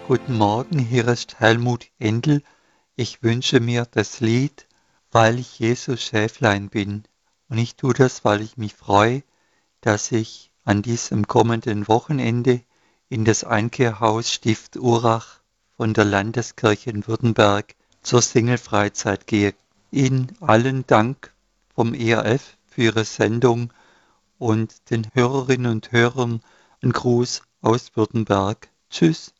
Guten Morgen, hier ist Helmut Endel. Ich wünsche mir das Lied, weil ich Jesus Schäflein bin. Und ich tue das, weil ich mich freue, dass ich an diesem kommenden Wochenende in das Einkehrhaus Stift Urach von der Landeskirche in Württemberg zur Singelfreizeit gehe. Ihnen allen Dank vom ERF für Ihre Sendung und den Hörerinnen und Hörern einen Gruß aus Württemberg. Tschüss.